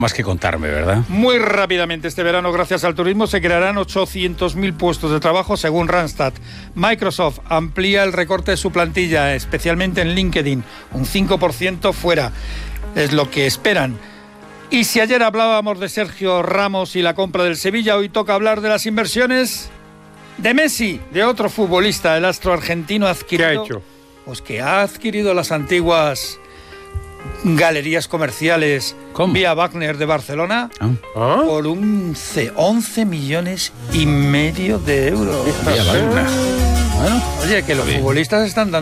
Más que contarme, ¿verdad? Muy rápidamente, este verano, gracias al turismo, se crearán 800.000 puestos de trabajo, según Randstad. Microsoft amplía el recorte de su plantilla, especialmente en LinkedIn, un 5% fuera. Es lo que esperan. Y si ayer hablábamos de Sergio Ramos y la compra del Sevilla, hoy toca hablar de las inversiones de Messi, de otro futbolista, el astro argentino adquirido. ¿Qué ha hecho? Pues que ha adquirido las antiguas galerías comerciales vía Wagner de Barcelona por 11 millones y medio de euros. Vía Wagner. Bueno, oye, que los futbolistas están dando